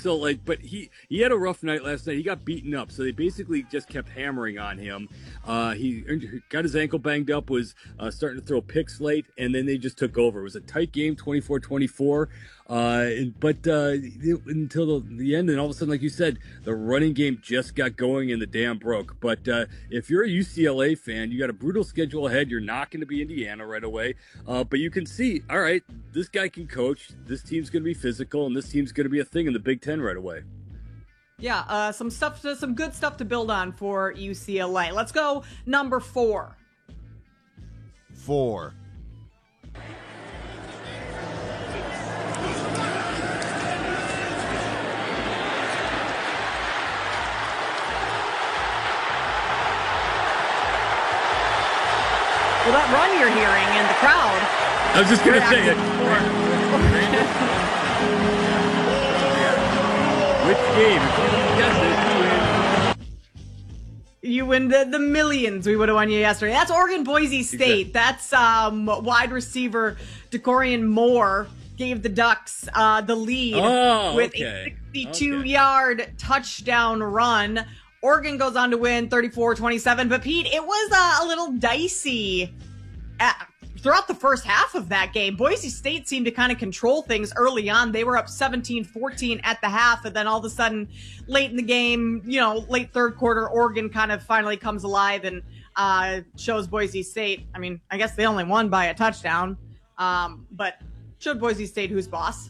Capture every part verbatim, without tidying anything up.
So like, but he he had a rough night last night. He got beaten up, so they basically just kept hammering on him. Uh, he got his ankle banged up, was uh, starting to throw picks late, and then they just took over. It was a tight game, twenty-four twenty-four. Uh, but uh, until the, the end, and all of a sudden, like you said, the running game just got going and the dam broke. But uh, if you're a U C L A fan, you got a brutal schedule ahead. You're not going to be Indiana right away. Uh, but you can see, all right, this guy can coach. This team's going to be physical, and this team's going to be a thing in the Big Ten right away. Yeah, uh, some stuff, some good stuff to build on for U C L A. Let's go number four. Four. Well, that run you're hearing in the crowd. I was just going to say it. Which game? Yes, you win the, the millions we would have won you yesterday. That's Oregon Boise State. Exactly. That's um, wide receiver DeCorian Moore gave the Ducks uh, the lead oh, with okay. a sixty-two-yard okay. touchdown run. Oregon goes on to win thirty-four twenty-seven. But, Pete, it was uh, a little dicey at, throughout the first half of that game. Boise State seemed to kind of control things early on. They were up seventeen fourteen at the half, and then all of a sudden, late in the game, you know, late third quarter, Oregon kind of finally comes alive and uh, shows Boise State. I mean, I guess they only won by a touchdown, um, but showed Boise State who's boss.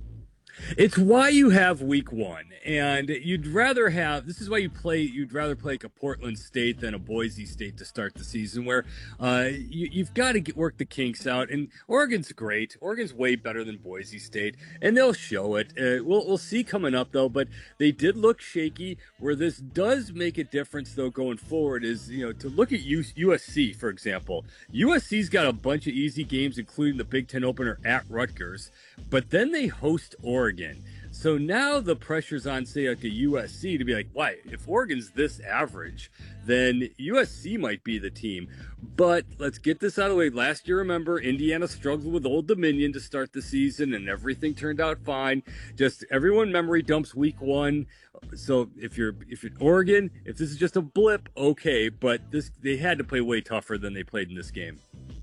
It's why you have week one, and you'd rather have, this is why you play, you'd rather play like a Portland State than a Boise State to start the season, where uh, you, you've got to get, work the kinks out, and Oregon's great. Oregon's way better than Boise State, and they'll show it. Uh, we'll, we'll see coming up, though, but they did look shaky. Where this does make a difference, though, going forward is, you know, to look at U- USC, for example. U S C's got a bunch of easy games, including the Big Ten opener at Rutgers, but then they host Oregon. So now the pressure's on, say, like a U S C to be like, why? If Oregon's this average, then U S C might be the team. But let's get this out of the way. Last year, remember, Indiana struggled with Old Dominion to start the season, and everything turned out fine. Just everyone memory dumps week one. So if you're if you're Oregon, if this is just a blip, okay. But this they had to play way tougher than they played in this game.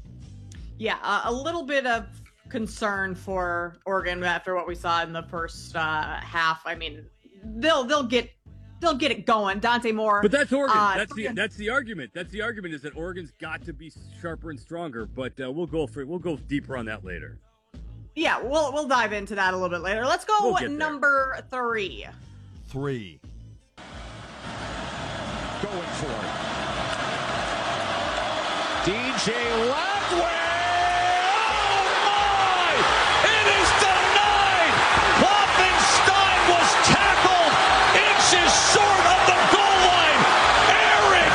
Yeah, uh, a little bit of concern for Oregon after what we saw in the first uh, half. I mean, they'll they'll get they'll get it going. Dante Moore, but that's Oregon. Uh, that's the that's the argument. That's the argument is that Oregon's got to be sharper and stronger. But uh, we'll go for we'll go deeper on that later. Yeah, we'll we'll dive into that a little bit later. Let's go we'll number three. Three. Going for it. D J Ladway. Short of the goal line, Eric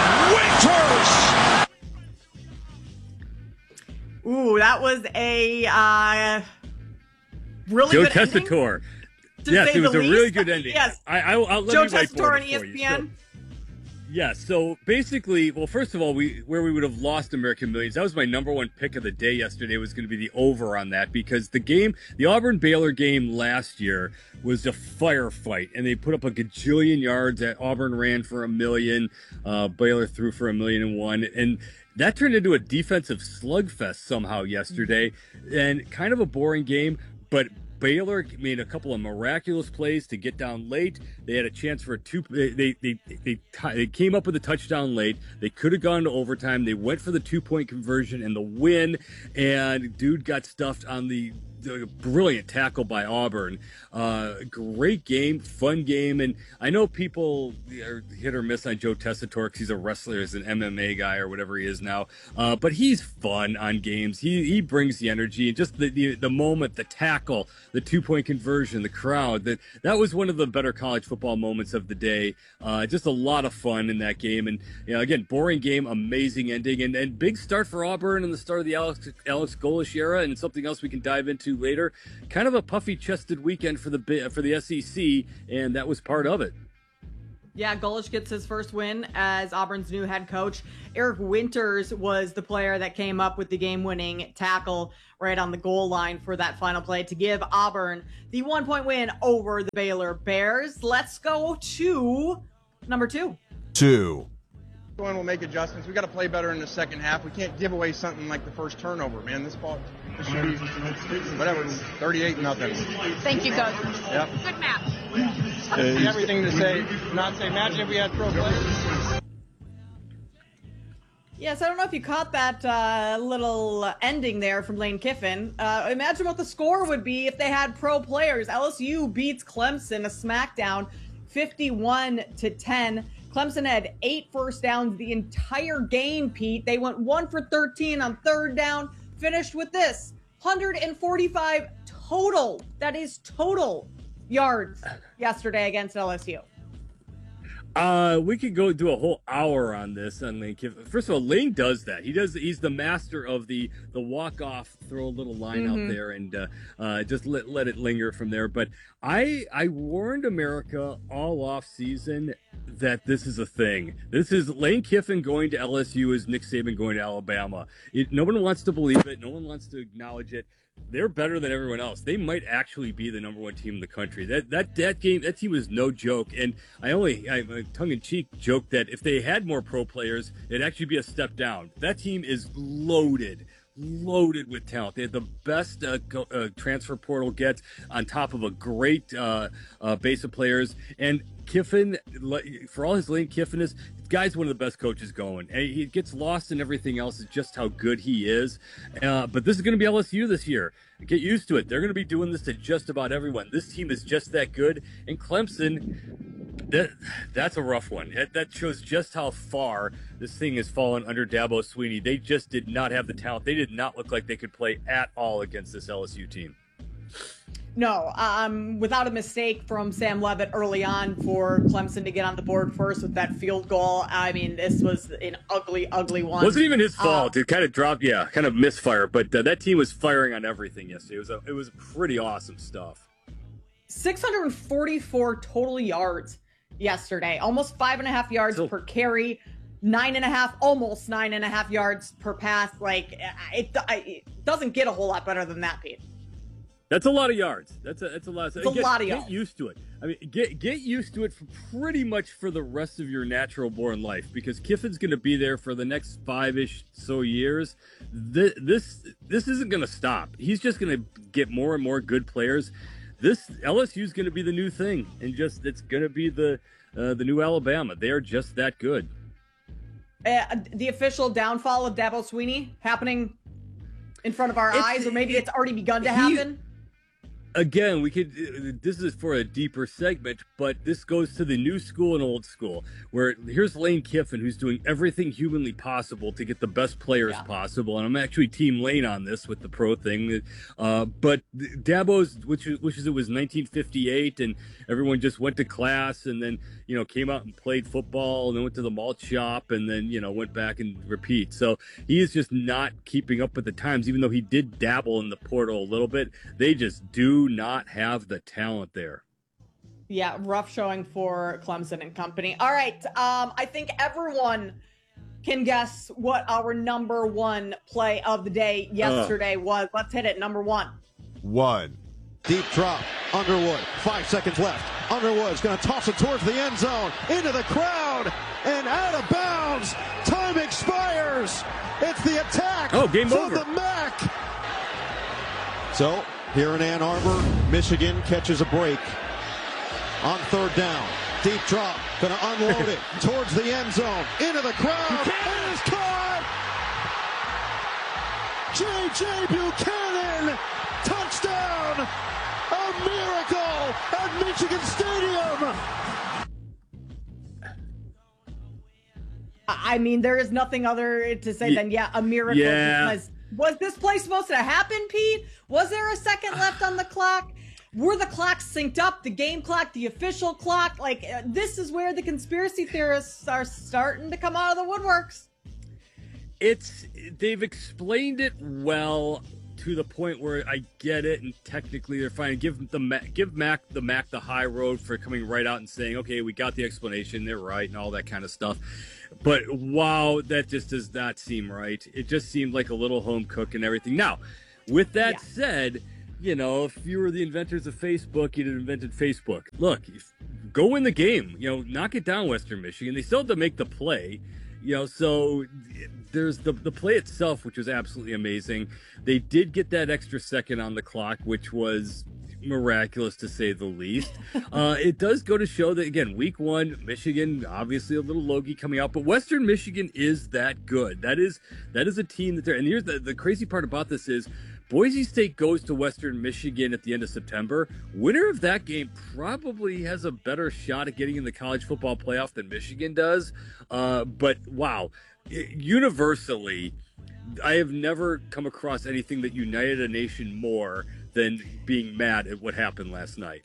Winters. Ooh, that was a uh, really Joe good Tessitore. Yes, it was a least. really good ending. Yes, I, I, I'll let Joe me Tessitore on it E S P N. Yeah, so basically, well, first of all, we where we would have lost American Millions, that was my number one pick of the day yesterday, was going to be the over on that, because the game, the Auburn-Baylor game last year was a firefight, and they put up a gajillion yards. At Auburn ran for a million, uh, Baylor threw for a million and one, and that turned into a defensive slugfest somehow yesterday, and kind of a boring game, but Baylor made a couple of miraculous plays to get down late. They had a chance for a two. They they they they, they came up with a touchdown late. They could have gone to overtime. They went for the two point conversion and the win. And dude got stuffed on the. The brilliant tackle by Auburn. Uh, great game, fun game, and I know people are hit or miss on Joe Tessitore because he's a wrestler, he's an M M A guy or whatever he is now. Uh, but he's fun on games. He he brings the energy, and just the the, the moment, the tackle, the two point conversion, the crowd. That that was one of the better college football moments of the day. Uh, just a lot of fun in that game, and you know, again, boring game, amazing ending, and and big start for Auburn and the start of the Alex Alex Golesh era, and something else we can dive into later. Kind of a puffy-chested weekend for the for the S E C, and that was part of it. Yeah, Gulich gets his first win as Auburn's new head coach. Eric Winters was the player that came up with the game-winning tackle right on the goal line for that final play to give Auburn the one-point win over the Baylor Bears. Let's go to number two. Two. We'll make adjustments. We got to play better in the second half. We can't give away something like the first turnover, man. This ball, this should be whatever, thirty-eight nothing. Thank you, Coach. Yep. Good match. Everything to say, not say. Imagine if we had pro players. Yes, I don't know if you caught that uh, little ending there from Lane Kiffin. Uh, imagine what the score would be if they had pro players. L S U beats Clemson, a smackdown, fifty-one to ten. Clemson had eight first downs the entire game, Pete. They went one for thirteen on third down, finished with this, one hundred forty-five total. That is total yards yesterday against L S U. Uh, we could go do a whole hour on this on Lane Kiffin. First of all, Lane does that. He does. He's the master of the the walk off, throw a little line Mm-hmm. out there, and uh, uh, just let let it linger from there. But I I warned America all off season that this is a thing. This is Lane Kiffin going to L S U is Nick Saban going to Alabama. It, no one wants to believe it. No one wants to acknowledge it. They're better than everyone else. They might actually be the number one team in the country. That that that game, that team was no joke. And I only, I, tongue in cheek, joke that if they had more pro players, it'd actually be a step down. That team is loaded, loaded with talent. They had the best uh, go, uh, transfer portal gets on top of a great uh, uh, base of players. And Kiffin, for all his Lane Kiffin is, the guy's one of the best coaches going. And he gets lost in everything else. Is just how good he is. Uh, but this is going to be L S U this year. Get used to it. They're going to be doing this to just about everyone. This team is just that good. And Clemson, that that's a rough one. That, that shows just how far this thing has fallen under Dabo Swinney. They just did not have the talent. They did not look like they could play at all against this L S U team. No, um, without a mistake from Sam Levitt early on for Clemson to get on the board first with that field goal. I mean, this was an ugly, ugly one. Wasn't even his fault. Uh, it kind of dropped, yeah, kind of misfire. But uh, that team was firing on everything yesterday. It was a, it was pretty awesome stuff. six hundred forty-four total yards yesterday, almost five and a half yards So- per carry, nine and a half, almost nine and a half yards per pass. Like it, it doesn't get a whole lot better than that, Pete. That's a lot of yards. That's a that's a lot. Of, It's a get, lot of get yards. used to it. I mean, get get used to it for pretty much for the rest of your natural born life, because Kiffin's going to be there for the next five ish so years. This this this isn't going to stop. He's just going to get more and more good players. This L S U is going to be the new thing, and just it's going to be the uh, the new Alabama. They are just that good. Uh, the official downfall of Dabo Swinney happening in front of our It's- eyes, or maybe it- it's already begun to he- happen. Again, we could. This is for a deeper segment, but this goes to the new school and old school. Where here's Lane Kiffin, who's doing everything humanly possible to get the best players Yeah. possible, and I'm actually Team Lane on this with the pro thing. Uh, but Dabo's, which which is it was nineteen fifty-eight, and everyone just went to class, and then you know came out and played football, and then went to the malt shop, and then you know went back and repeat. So he is just not keeping up with the times, even though he did dabble in the portal a little bit. They just do not have the talent there. Yeah, rough showing for Clemson and company. All right, um, I think everyone can guess what our number one play of the day yesterday was. Let's hit it. Number one. One. Deep drop. Underwood. Five seconds left. Underwood's going to toss it towards the end zone. Into the crowd. And out of bounds. Time expires. It's the attack. Oh, game for over. the M A C. So, here in Ann Arbor, Michigan catches a break. On third down. Deep drop. Going to unload it towards the end zone. Into the crowd. And it's caught. J J. Buchanan. Touchdown! A miracle at Michigan Stadium! I mean, there is nothing other to say Ye- than, yeah, a miracle. Yeah. Because was this play supposed to happen, Pete? Was there a second left on the clock? Were the clocks synced up? The game clock, the official clock? Like, uh, this is where the conspiracy theorists are starting to come out of the woodworks. It's they've explained it well to the point where I get it, and technically they're fine. Give the Mac, give Mac the Mac the high road for coming right out and saying, okay, we got the explanation, they're right, and all that kind of stuff. But wow, that just does not seem right. It just seemed like a little home cook and everything. Now, with that Yeah. said, you know, if you were the inventors of Facebook, you'd have invented Facebook. Look, if, go win the game. You know, knock it down, Western Michigan. They still have to make the play. You know, so there's the the play itself, which was absolutely amazing. They did get that extra second on the clock, which was miraculous to say the least. Uh, it does go to show that, again, week one, Michigan, obviously a little logy coming out, but Western Michigan is that good. That is that is a team that they're, and here's the, the crazy part about this is Boise State goes to Western Michigan at the end of September. Winner of that game probably has a better shot at getting in the college football playoff than Michigan does. Uh, but wow, universally, I have never come across anything that united a nation more than being mad at what happened last night.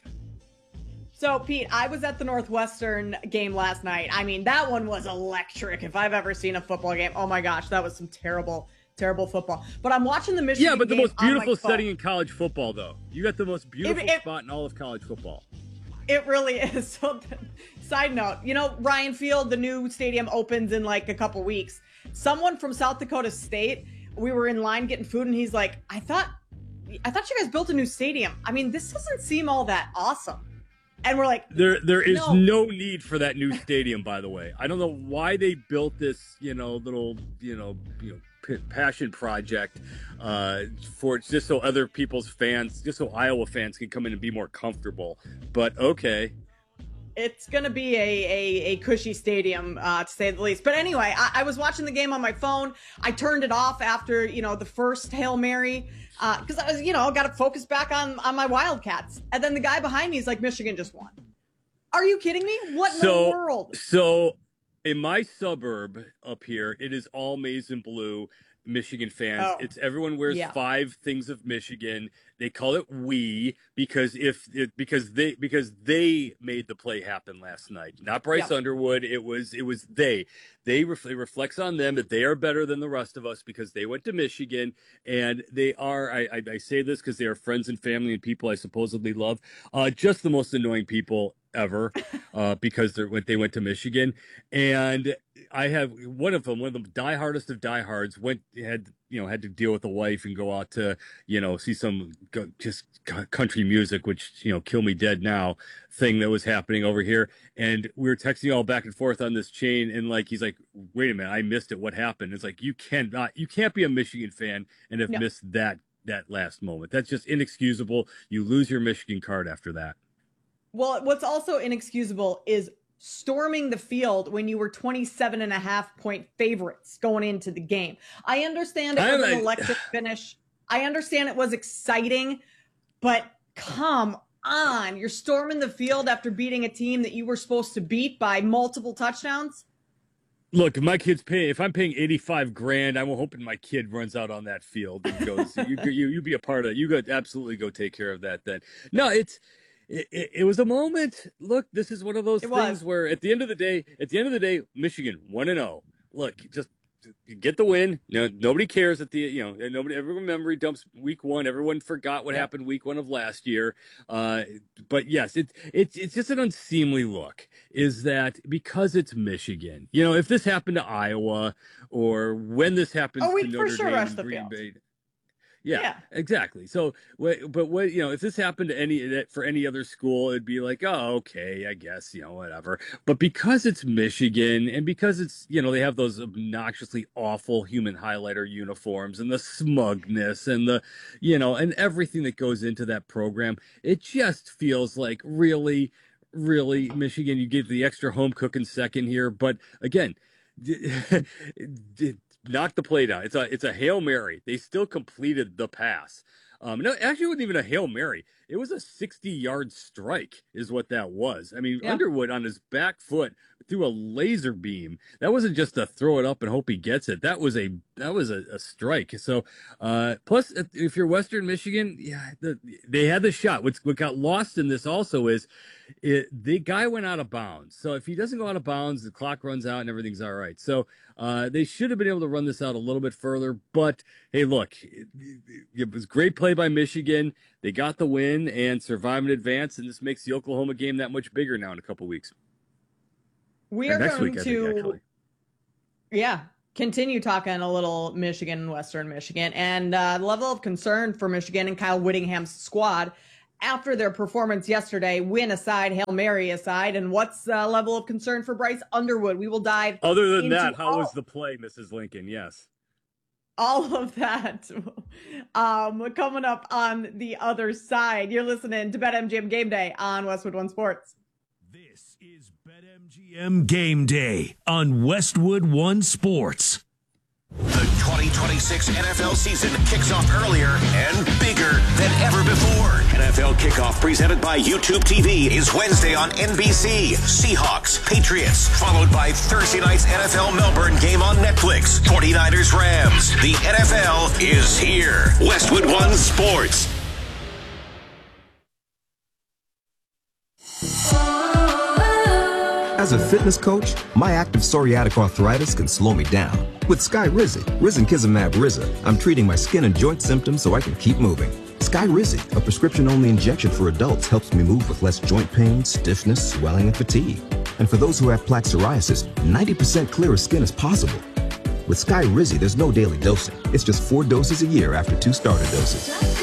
So, Pete, I was at the Northwestern game last night. I mean, that one was electric. If I've ever seen a football game, oh my gosh, that was some terrible, terrible football. But I'm watching the Michigan Yeah, but the game most on my beautiful phone. setting in college football, though. You got the most beautiful If- if- spot in all of college football. It really is. So, side note, you know, Ryan Field, the new stadium opens in like a couple weeks. Someone from South Dakota State, we were in line getting food, and he's like, I thought, I thought you guys built a new stadium. I mean, this doesn't seem all that awesome. And we're like, There, there is No. no need for that new stadium. By the way, I don't know why they built this, you know, little, you know, you know, p- passion project uh, for just so other people's fans, just so Iowa fans can come in and be more comfortable. But okay, it's going to be a, a, a cushy stadium, uh, to say the least. But anyway, I, I was watching the game on my phone. I turned it off after, you know, the first Hail Mary, uh, because I was, you know, got to focus back on, on my Wildcats. And then the guy behind me is like, Michigan just won. Are you kidding me? What in so the world? so in my suburb up here, it is all maize and blue. Michigan fans. Oh. It's everyone wears Yeah. five things of Michigan. They call it we because if it, because they because they made the play happen last night. Not Bryce Yep. Underwood. It was it was they. They ref, it reflects on them that they are better than the rest of us because they went to Michigan and they are. I I, I say this because they are friends and family and people I supposedly love. Uh, just the most annoying people ever uh, because they're when they went to Michigan. And I have one of them, one of the diehardest of diehards, went had you know had to deal with a wife and go out to you know see some go, just c- country music, which you know kill me dead now thing that was happening over here. And we were texting all back and forth on this chain, and like he's like, "Wait a minute, I missed it. What happened?" It's like you cannot, you can't be a Michigan fan and have No. missed that that last moment. That's just inexcusable. You lose your Michigan card after that. Well, what's also inexcusable is storming the field when you were twenty-seven and a half point favorites going into the game. I understand it I- was an I- electric finish. I understand it was exciting, but come on. You're storming the field after beating a team that you were supposed to beat by multiple touchdowns. Look, if my kid's paying, if I'm paying eighty-five grand, I'm hoping my kid runs out on that field and goes, you, you, you be a part of it. You go absolutely go take care of that then. No, it's, it, it, it was a moment. Look, this is one of those It things was. where at the end of the day, at the end of the day, Michigan one and oh. Look, just get the win. No, nobody cares at the, you know, nobody, everyone memory dumps week one. Everyone forgot what Yeah. happened week one of last year. Uh, but yes, it's, it's, it's just an unseemly look is that because it's Michigan, you know, if this happened to Iowa or when this happens Oh, to we'd for Notre sure Dame, rush the Green field. Bay. Yeah, Yeah. exactly. So, wh- but what, you know, if this happened to any, for any other school, it'd be like, oh, okay, I guess, you know, whatever. But because it's Michigan and because it's, you know, they have those obnoxiously awful human highlighter uniforms and the smugness and the, you know, and everything that goes into that program, it just feels like really, really Michigan, you give the extra home cooking second here. But again, knock the play down. It's a it's a Hail Mary. They still completed the pass. Um, no, actually, it wasn't even a Hail Mary. it was a sixty-yard strike is what that was. I mean, Yeah. Underwood on his back foot threw a laser beam. That wasn't just a throw it up and hope he gets it. That was a that was a, a strike. So, uh, plus, if you're Western Michigan, yeah, the, they had the shot. What's, what got lost in this also is it, the guy went out of bounds. So if he doesn't go out of bounds, the clock runs out and everything's all right. So uh, they should have been able to run this out a little bit further. But, hey, look, it, it was great play by Michigan. They got the win and survived in advance, and this makes the Oklahoma game that much bigger now in a couple weeks. We Or are next going week, I to, think, actually. yeah, continue talking a little Michigan and Western Michigan and uh, the level of concern for Michigan and Kyle Whittingham's squad after their performance yesterday, win aside, Hail Mary aside, and what's the uh, level of concern for Bryce Underwood? We will dive Other than into that, how all, was the play, Missus Lincoln? Yes. all of that um, coming up on the other side. You're listening to BetMGM Game Day on Westwood One Sports. This is BetMGM Game Day on Westwood One Sports. The twenty twenty-six N F L season kicks off earlier and bigger than ever before. N F L Kickoff presented by YouTube T V is Wednesday on N B C. Seahawks, Patriots, followed by Thursday night's N F L Melbourne game on Netflix. forty-niners, Rams. The N F L is here. Westwood One Sports. As a fitness coach, my active psoriatic arthritis can slow me down. With Skyrizi, Risankizumab Riza, I'm treating my skin and joint symptoms so I can keep moving. Skyrizi, a prescription-only injection for adults, helps me move with less joint pain, stiffness, swelling, and fatigue. And for those who have plaque psoriasis, ninety percent clearer skin is possible. With Skyrizi, there's no daily dosing. It's just four doses a year after two starter doses.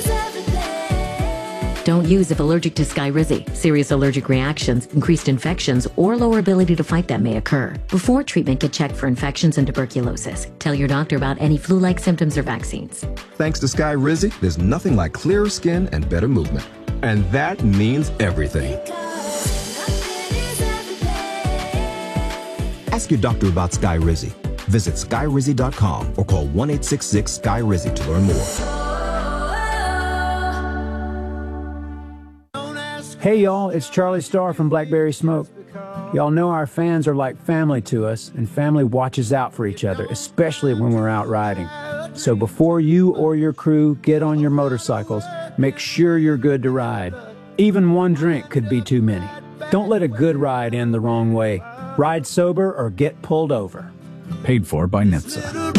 Don't use if allergic to Skyrizi. Serious allergic reactions, increased infections, or lower ability to fight them may occur. Before treatment, get checked for infections and tuberculosis. Tell your doctor about any flu-like symptoms or vaccines. Thanks to Skyrizi, there's nothing like clearer skin and better movement. And that means everything. Ask your doctor about Skyrizi. Visit Skyrizi dot com or call one eight six six Sky Rizi to learn more. Hey y'all, it's Charlie Starr from Blackberry Smoke. Y'all know our fans are like family to us, and family watches out for each other, especially when we're out riding. So before you or your crew get on your motorcycles, make sure you're good to ride. Even one drink could be too many. Don't let a good ride end the wrong way. Ride sober or get pulled over. Paid for by N H T S A.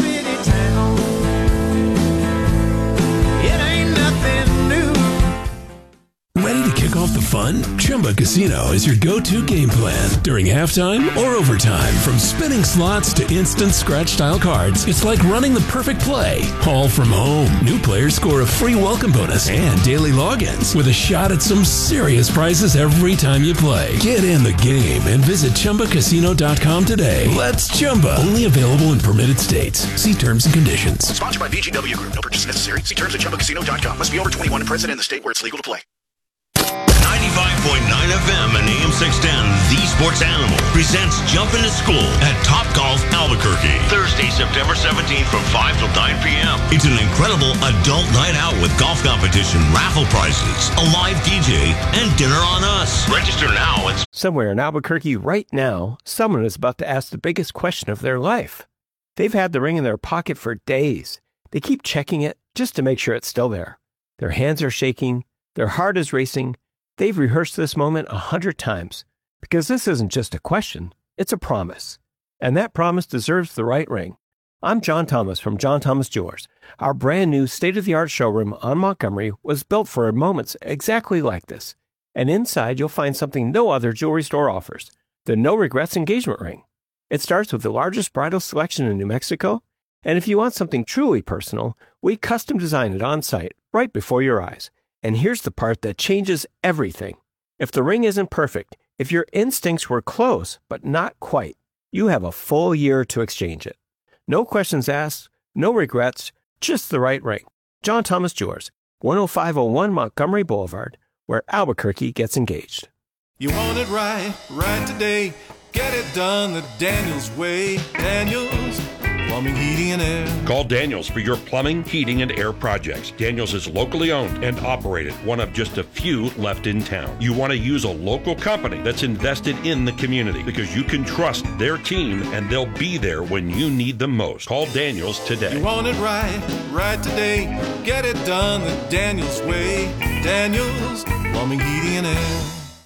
Ready to kick off the fun? Chumba Casino is your go-to game plan during halftime or overtime. From spinning slots to instant scratch-style cards, it's like running the perfect play, all from home. New players score a free welcome bonus and daily logins with a shot at some serious prizes every time you play. Get in the game and visit Chumba Casino dot com today. Let's Chumba. Only available in permitted states. See terms and conditions. Sponsored by V G W Group. No purchase necessary. See terms at Chumba Casino dot com. Must be over twenty-one and present in the state where it's legal to play. ninety-five point nine F M and A M six ten, The Sports Animal, presents Jump Into School at Top Golf Albuquerque. Thursday, September seventeenth from five till nine p.m. It's an incredible adult night out with golf competition, raffle prizes, a live D J, and dinner on us. Register now. It's Somewhere in Albuquerque right now, someone is about to ask the biggest question of their life. They've had the ring in their pocket for days. They keep checking it just to make sure it's still there. Their hands are shaking. Their heart is racing. They've rehearsed this moment a hundred times because this isn't just a question, it's a promise. And that promise deserves the right ring. I'm John Thomas from John Thomas Jewelers. Our brand new state-of-the-art showroom on Montgomery was built for moments exactly like this. And inside you'll find something no other jewelry store offers, the No Regrets engagement ring. It starts with the largest bridal selection in New Mexico. And if you want something truly personal, we custom design it on site right before your eyes. And here's the part that changes everything. If the ring isn't perfect, if your instincts were close but not quite, you have a full year to exchange it. No questions asked, no regrets, just the right ring. John Thomas Jewelers, one oh five oh one Montgomery Boulevard, where Albuquerque gets engaged. You want it right, right today. Get it done the Daniels way. Daniels, Plumbing, heating, and air. Call Daniels for your plumbing, heating, and air projects. Daniels is locally owned and operated, one of just a few left in town. You want to use a local company that's invested in the community because you can trust their team and they'll be there when you need them most. Call Daniels today. You want it right, right today. Get it done the Daniels way. Daniels, plumbing, heating, and air.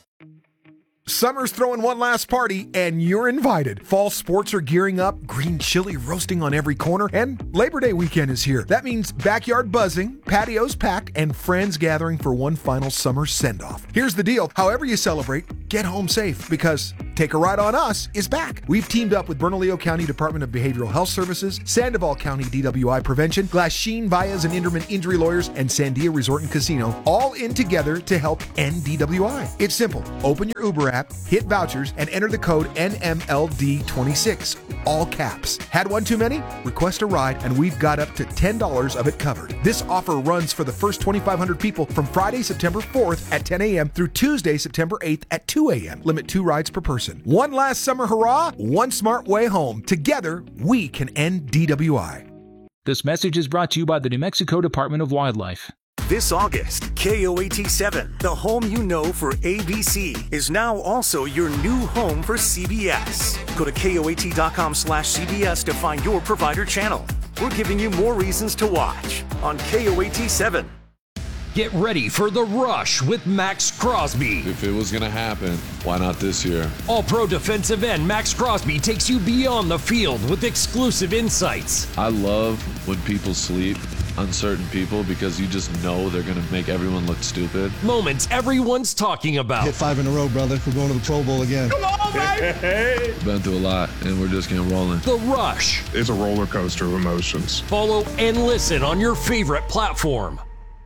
Summer's throwing one last party, and you're invited. Fall sports are gearing up, green chili roasting on every corner, and Labor Day weekend is here. That means backyard buzzing, patios packed, and friends gathering for one final summer send-off. Here's the deal. However you celebrate, get home safe, because Take a Ride on Us is back. We've teamed up with Bernalillo County Department of Behavioral Health Services, Sandoval County D W I Prevention, Glasheen, Vias, and Inderman Injury Lawyers, and Sandia Resort and Casino, all in together to help end D W I. It's simple. Open your Uber app, hit vouchers, and enter the code N M L D twenty-six, all caps. Had one too many? Request a ride, and we've got up to ten dollars of it covered. This offer runs for the first twenty-five hundred people from Friday, September fourth at ten a.m. through Tuesday, September eighth at two a.m. Limit two rides per person. One last summer hurrah, one smart way home. Together, we can end D W I. This message is brought to you by the New Mexico Department of Wildlife. This August, K O A T seven, the home you know for A B C, is now also your new home for C B S. Go to K O A T dot com slash C B S to find your provider channel. We're giving you more reasons to watch on K O A T seven. Get ready for The Rush with Max Crosby. If it was going to happen, why not this year? All-pro defensive end Max Crosby takes you beyond the field with exclusive insights. I love when people sleep, uncertain people, because you just know they're going to make everyone look stupid. Moments everyone's talking about. Hit five in a row, brother. We're going to the Pro Bowl again. Come on, baby! Been through a lot, and we're just getting rolling. The Rush. It's a roller coaster of emotions. Follow and listen on your favorite platform.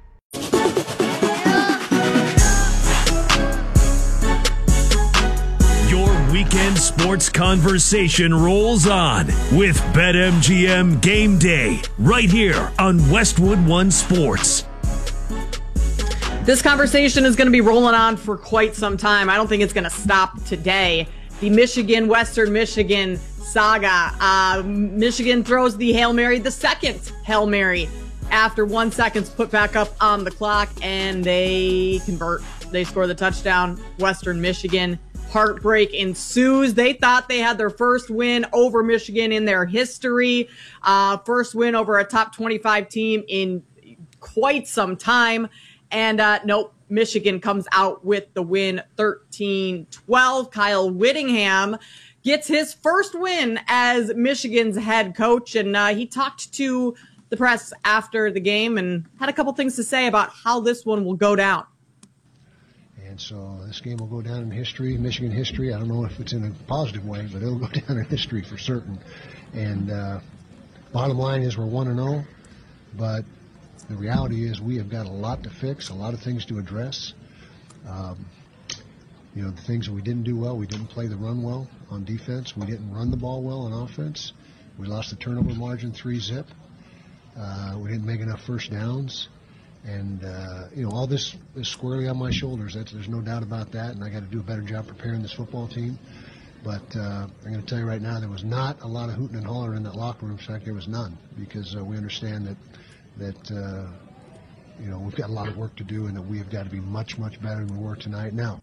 Your weekend sports conversation rolls on with BetMGM Game Day right here on Westwood One Sports. This conversation is going to be rolling on for quite some time. I don't think it's going to stop today. The Michigan, Western Michigan saga. Uh, Michigan throws the Hail Mary, the second Hail Mary, after one second's put back up on the clock, and they convert. They score the touchdown. Western Michigan. Heartbreak ensues. They thought they had their first win over Michigan in their history. Uh, first win over a top twenty-five team in quite some time. And uh, nope, Michigan comes out with the win thirteen twelve. Kyle Whittingham gets his first win as Michigan's head coach, and uh, he talked to the press after the game and had a couple things to say about how this one will go down. And so this game will go down in history, Michigan history. I don't know if it's in a positive way, but it'll go down in history for certain. And uh, bottom line is we're one and oh, but the reality is we have got a lot to fix, a lot of things to address. Um, you know, the things that we didn't do well, we didn't play the run well on defense. We didn't run the ball well on offense. We lost the turnover margin three zip. Uh, we didn't make enough first downs. And, uh, you know, all this is squarely on my shoulders. That's, there's no doubt about that. And I got to do a better job preparing this football team. But uh, I'm going to tell you right now, there was not a lot of hooting and hollering in that locker room. In fact, there was none, because uh, we understand that, that uh, you know, we've got a lot of work to do and that we have got to be much, much better than we were tonight. Now,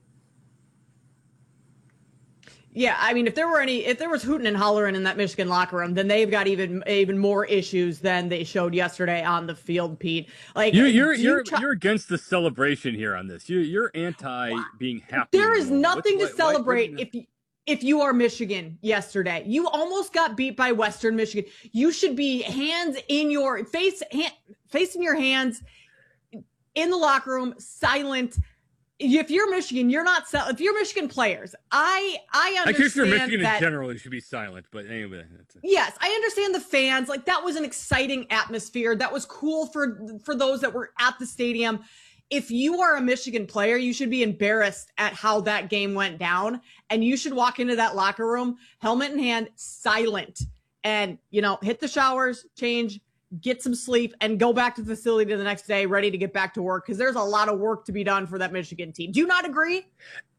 yeah, I mean, if there were any, if there was hooting and hollering in that Michigan locker room, then they've got even even more issues than they showed yesterday on the field, Pete. Like you, you're you're you try- you're against the celebration here on this. You you're anti being happy. There is nothing What's, to what, celebrate what, if you, if you are Michigan yesterday. You almost got beat by Western Michigan. You should be hands in your face, hand, face in your hands in the locker room, silent. If you're Michigan, you're not. If you're Michigan players, I I understand. I guess you're Michigan that, in general. You should be silent. But anyway, that's a- yes, I understand the fans. Like, that was an exciting atmosphere. That was cool for for those that were at the stadium. If you are a Michigan player, you should be embarrassed at how that game went down, and you should walk into that locker room, helmet in hand, silent, and you know, hit the showers, change, get some sleep, and go back to the facility the next day ready to get back to work, because there's a lot of work to be done for that Michigan team. Do you not agree?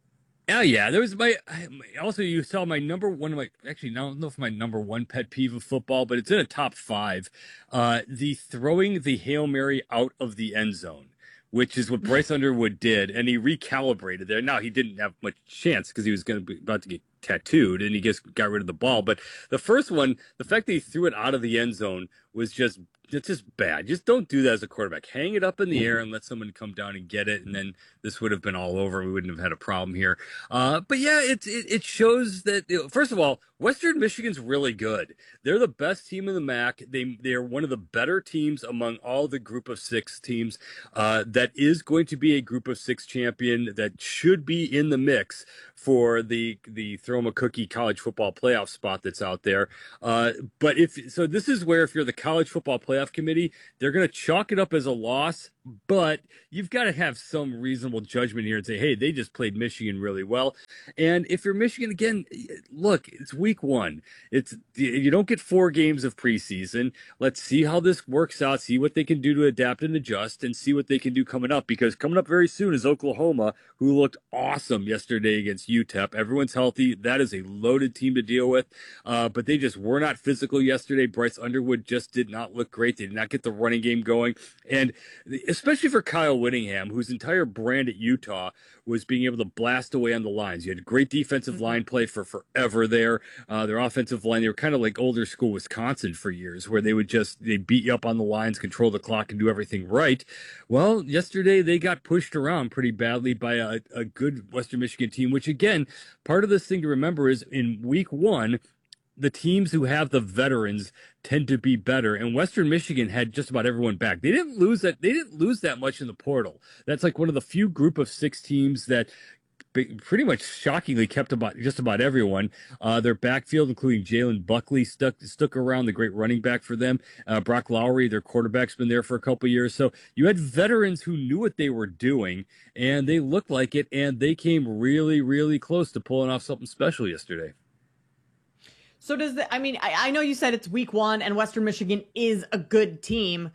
Oh yeah, there was my. Also, you saw my number one of my. Actually, I don't know if my number one pet peeve of football, but it's in a top five. Uh, the throwing the Hail Mary out of the end zone, which is what Bryce Underwood did, and he recalibrated there. Now he didn't have much chance because he was going to be about to get tattooed, and he just got rid of the ball. But the first one, the fact that he threw it out of the end zone was just. It's just bad. Just don't do that as a quarterback. Hang it up in the air and let someone come down and get it, and then this would have been all over. We wouldn't have had a problem here. Uh, but yeah, it, it it shows that, you know, first of all, Western Michigan's really good. They're the best team in the M A C. They they are one of the better teams among all the Group of Six teams. Uh, that is going to be a Group of Six champion that should be in the mix for the the throw 'em a cookie college football playoff spot that's out there. Uh, but if so, this is where if you're the college football playoff committee, they're going to chalk it up as a loss. But you've got to have some reasonable judgment here and say, hey, they just played Michigan really well. And if you're Michigan, again, look, it's week one. It's you don't get four games of preseason. Let's see how this works out, see what they can do to adapt and adjust, and see what they can do coming up. Because coming up very soon is Oklahoma, who looked awesome yesterday against U T E P. Everyone's healthy. That is a loaded team to deal with. Uh, but they just were not physical yesterday. Bryce Underwood just did not look great. They did not get the running game going. And especially for Kyle Whittingham, whose entire brand at Utah was being able to blast away on the lines. You had great defensive line play for forever there. Uh, their offensive line, they were kind of like older school Wisconsin for years, where they would just, they beat you up on the lines, control the clock, and do everything right. Well, yesterday they got pushed around pretty badly by a, a good Western Michigan team, which again, part of this thing to remember is in week one, the teams who have the veterans tend to be better, and Western Michigan had just about everyone back. They didn't lose that. They didn't lose that much in the portal. That's like one of the few Group of Six teams that pretty much shockingly kept about just about everyone. Uh, their backfield, including Jalen Buckley, stuck stuck around, the great running back for them. Uh, Brock Lowry, their quarterback's been there for a couple years. So you had veterans who knew what they were doing, and they looked like it, and they came really, really close to pulling off something special yesterday. So does the, I mean, I, I know you said it's week one and Western Michigan is a good team,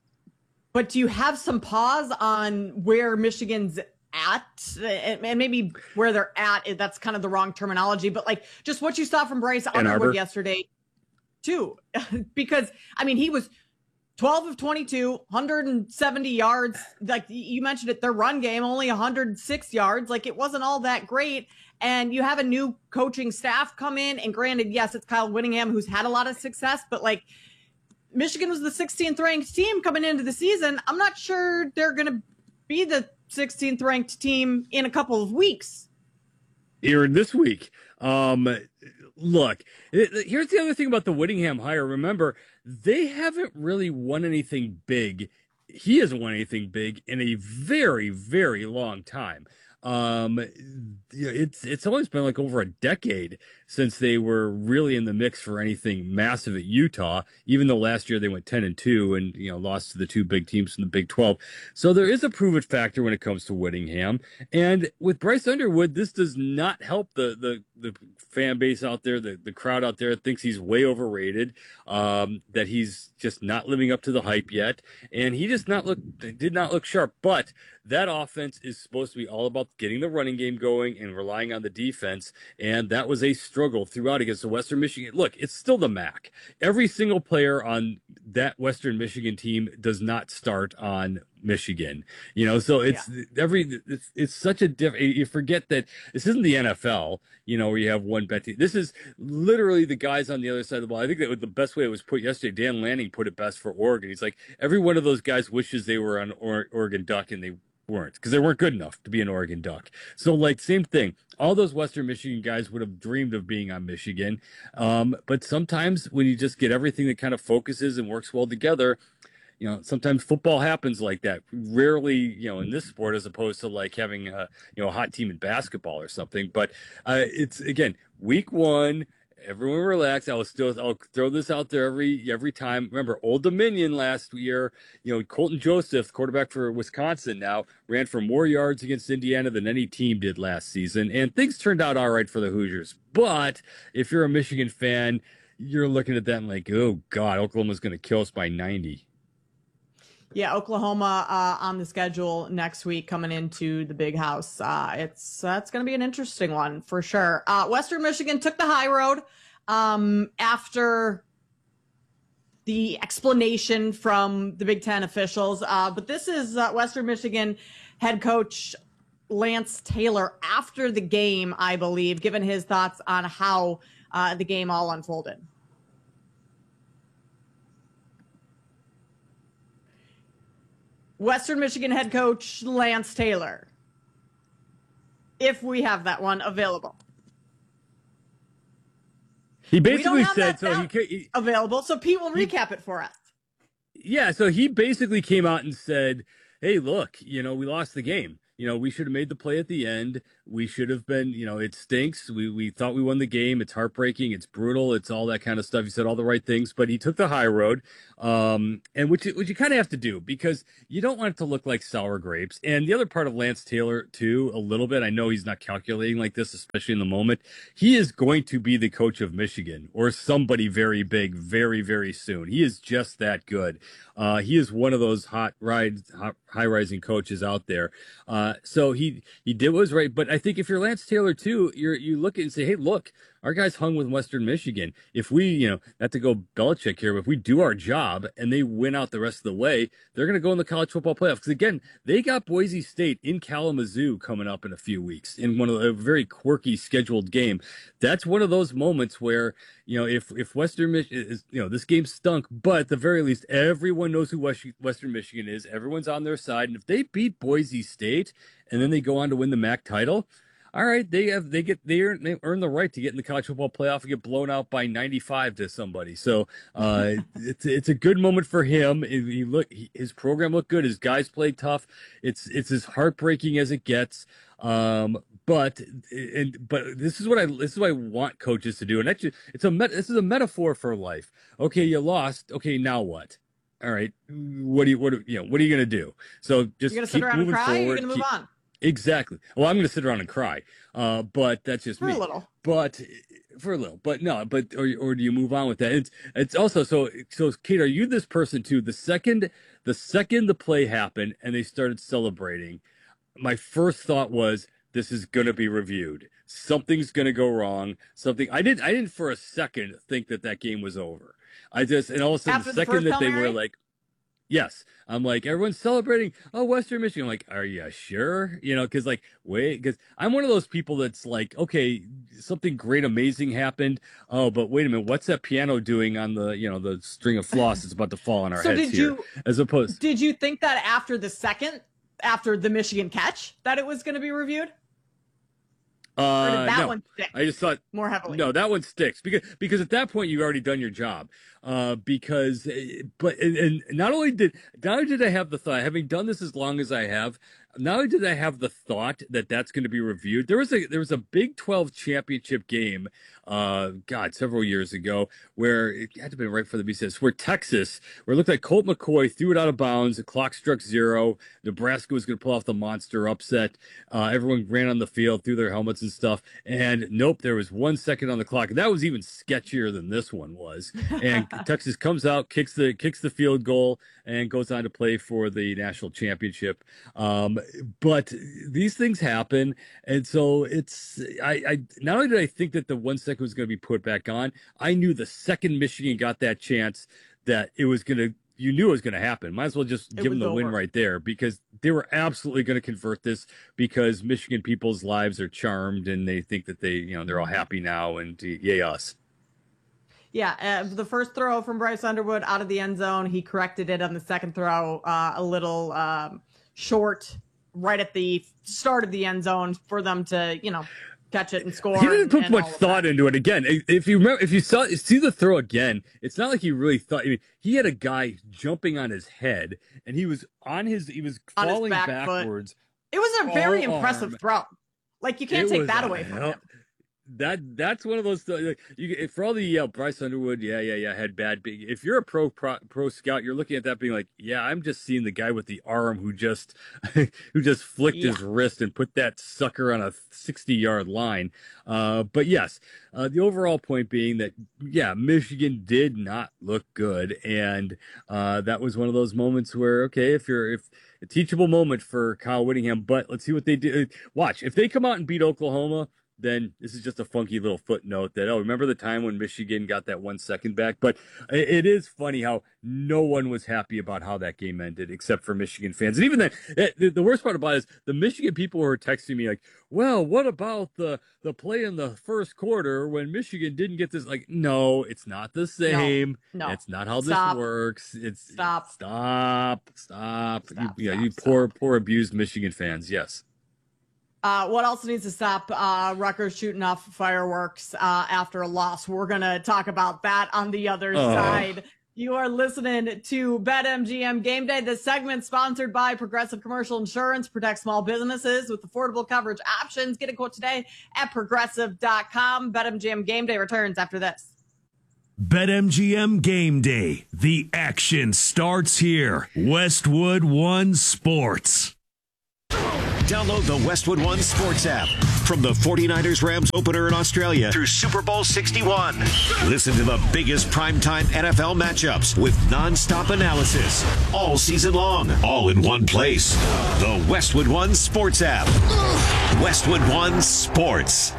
but do you have some pause on where Michigan's at, and maybe where they're at? That's kind of the wrong terminology, but like just what you saw from Bryce Underwood yesterday too, because I mean, he was twelve of twenty-two, one hundred seventy yards. Like you mentioned it, their run game, only one hundred six yards. Like it wasn't all that great. And you have a new coaching staff come in, and granted, yes, it's Kyle Whittingham who's had a lot of success, but like Michigan was the sixteenth ranked team coming into the season. I'm not sure they're going to be the sixteenth ranked team in a couple of weeks. Here this week. Um, look, here's the other thing about the Whittingham hire. Remember, they haven't really won anything big. He hasn't won anything big in a very, very long time. Um, it's it's always been like over a decade since they were really in the mix for anything massive at Utah, even though last year they went ten and two and, you know, lost to the two big teams from the Big twelve. So there is a prove it factor when it comes to Whittingham. And with Bryce Underwood, this does not help the the the fan base out there, the, the crowd out there thinks he's way overrated, um, that he's just not living up to the hype yet. And he just not look did not look sharp. But that offense is supposed to be all about getting the running game going and relying on the defense. And that was a struggle throughout against the Western Michigan. Look, it's still the M A C. Every single player on that Western Michigan team does not start on Michigan, you know, so it's yeah. every, it's, it's such a different, you forget that this isn't the N F L, you know, where you have one bet team. This is literally the guys on the other side of the ball. I think that was the best way it was put yesterday. Dan Lanning put it best for Oregon. He's like, every one of those guys wishes they were an or- Oregon Duck, and they weren't, because they weren't good enough to be an Oregon Duck. So like, same thing. All those Western Michigan guys would have dreamed of being on Michigan. Um, but sometimes when you just get everything that kind of focuses and works well together, you know, sometimes football happens like that. Rarely, you know, in this sport, as opposed to like having a, you know, a hot team in basketball or something. But uh, it's, again, week one, everyone relax. I'll still, I'll throw this out there every, every time. Remember, Old Dominion last year, you know, Colton Joseph, quarterback for Wisconsin now, ran for more yards against Indiana than any team did last season. And things turned out all right for the Hoosiers. But if you're a Michigan fan, you're looking at that and like, oh God, Oklahoma's going to kill us by ninety. Yeah, Oklahoma uh, on the schedule next week, coming into the Big House. Uh, it's uh, it's going to be an interesting one for sure. Uh, Western Michigan took the high road um, after the explanation from the Big Ten officials. Uh, but this is uh, Western Michigan head coach Lance Taylor after the game, I believe, given his thoughts on how uh, the game all unfolded. Western Michigan head coach Lance Taylor, if we have that one available. He basically said, so he, he available, so Pete will recap it for us. Yeah, so he basically came out and said, hey, look, you know, we lost the game. You know, we should have made the play at the end. We should have been, you know, it stinks. We we thought we won the game. It's heartbreaking. It's brutal. It's all that kind of stuff. He said all the right things, but he took the high road, um, and which, which you kind of have to do because you don't want it to look like sour grapes. And the other part of Lance Taylor, too, a little bit, I know he's not calculating like this, especially in the moment. He is going to be the coach of Michigan or somebody very big very, very soon. He is just that good. Uh, he is one of those hot ride, hot, high-rising coaches out there. Uh, so he he did what was right. But I think if you're Lance Taylor too, you're you look at it and say, hey, look, our guys hung with Western Michigan. If we, you know, not to go Belichick here, but if we do our job and they win out the rest of the way, they're going to go in the college football playoff. Because again, they got Boise State in Kalamazoo coming up in a few weeks in one of a very quirky scheduled game. That's one of those moments where, you know, if if Western Michigan is, you know, this game stunk, but at the very least, everyone knows who Western Michigan is. Everyone's on their side, and if they beat Boise State and then they go on to win the M A C title, all right, they have they get they earn, they earn the right to get in the college football playoff and get blown out by ninety-five to somebody. So uh, it's it's a good moment for him. He look he, his program looked good. His guys played tough. It's it's as heartbreaking as it gets. Um, but and but this is what I this is what I want coaches to do. And actually, it's a met, this is a metaphor for life. Okay, you lost. Okay, now what? All right, what do you what you know what are you gonna do? So just you're gonna keep sit around moving and cry. forward. You're gonna move keep, on. Exactly. Well, I'm going to sit around and cry, uh, but that's just for me. a little. But for a little, but no, but or or do you move on with that? It's it's also so so. Kate, are you this person too? The second the second the play happened and they started celebrating, my first thought was this is going to be reviewed. Something's going to go wrong. Something I didn't I didn't for a second think that that game was over. I just and all of a sudden After the second the that they Hail were Mary? like. Yes. I'm like, everyone's celebrating. Oh, Western Michigan. I'm like, are you sure? You know, because like, wait, because I'm one of those people that's like, okay, something great, amazing happened. Oh, but wait a minute. What's that piano doing on the, you know, the string of floss that's about to fall on our So heads did here? you- As opposed. Did you think that after the second, after the Michigan catch, that it was going to be reviewed? Uh, Or did that no. one stick I just thought more heavily? No, that one sticks because because at that point you've already done your job. Uh, because but and, and not only did not only did I have the thought, having done this as long as I have, not only did I have the thought that that's going to be reviewed. There was a there was a Big twelve championship game, uh, God, several years ago where it had to be right for the B C S, where Texas, where it looked like Colt McCoy threw it out of bounds, the clock struck zero, Nebraska was going to pull off the monster upset. Uh, everyone ran on the field, threw their helmets and stuff, and nope, there was one second on the clock. And that was even sketchier than this one was. And Texas comes out, kicks the kicks the field goal, and goes on to play for the national championship. Um, but these things happen, and so it's I, I not only did I think that the one second was going to be put back on, I knew the second Michigan got that chance that it was going to. You knew it was going to happen. Might as well just It give them was the win over. right there because they were absolutely going to convert this because Michigan people's lives are charmed and they think that they, you know, they're all happy now and yay us. Yeah, uh, the first throw from Bryce Underwood out of the end zone, he corrected it on the second throw, uh, a little um, short, right at the start of the end zone for them to, you know, catch it and score. He didn't and- put and much all of thought into it. Again, if you remember, if you saw see the throw again, it's not like he really thought. I mean, he had a guy jumping on his head, and he was on his, he was On his falling back foot. backwards. It was a very all impressive arm. throw. Like, you can't It take was that a away from hell- him. that that's one of those th- you for all the uh, Bryce Underwood, yeah, yeah, yeah, had bad. If you're a pro, pro pro scout, you're looking at that being like, yeah, I'm just seeing the guy with the arm who just who just flicked yeah. his wrist and put that sucker on a sixty yard line. Uh, but yes, uh, the overall point being that yeah, Michigan did not look good, and uh, that was one of those moments where okay, if you're if a teachable moment for Kyle Whittingham, but let's see what they do. Watch if they come out and beat Oklahoma. Then this is just a funky little footnote that, oh, remember the time when Michigan got that one second back? But it is funny how no one was happy about how that game ended except for Michigan fans. And even then, it, the worst part about it is the Michigan people were texting me like, well, what about the, the play in the first quarter when Michigan didn't get this? Like, no, it's not the same. No, no. It's not how stop. this works. It's Stop. Stop. Stop. Stop you, yeah, stop, you stop. poor, poor abused Michigan fans. Yes. Uh, what else needs to stop uh, Rutgers shooting off fireworks uh, after a loss? We're going to talk about that on the other oh. side. You are listening to BetMGM Game Day. This segment sponsored by Progressive Commercial Insurance. Protect small businesses with affordable coverage options. Get a quote today at progressive dot com. BetMGM Game Day returns after this. BetMGM Game Day. The action starts here. Westwood One Sports. Download the Westwood One Sports app. From the forty-niners Rams opener in Australia through Super Bowl sixty-one. Listen to the biggest primetime N F L matchups with nonstop analysis all season long, all in one place. The Westwood One Sports app. Westwood One Sports.